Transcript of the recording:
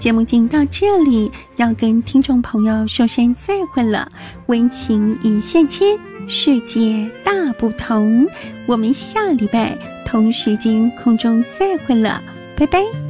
节目进到这里，要跟听众朋友说声再会了。温情一线牵，世界大不同。我们下礼拜同时间空中再会了，拜拜。